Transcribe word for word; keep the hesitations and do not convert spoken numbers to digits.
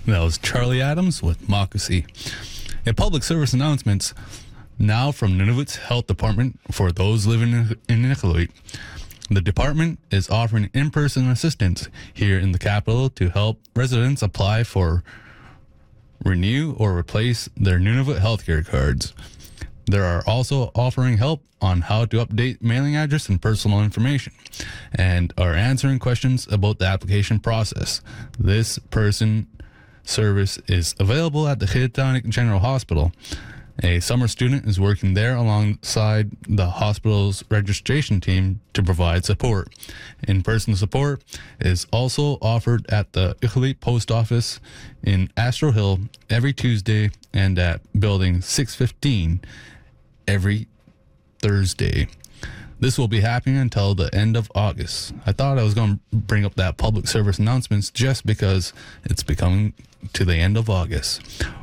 That was Charlie Adams with Moccasee. In public service announcements, now from Nunavut's Health Department for those living in Iqaluit. The department is offering in-person assistance here in the capital to help residents apply for, renew, or replace their Nunavut healthcare cards. They are also offering help on how to update mailing address and personal information, and are answering questions about the application process. This person service is available at the Khitanic General Hospital. A summer student is working there alongside the hospital's registration team to provide support. In-person support is also offered at the Iqaluit Post Office in Astro Hill every Tuesday and at Building six fifteen every Thursday. This will be happening until the end of August. I thought I was going to bring up that public service announcements just because it's becoming to the end of August.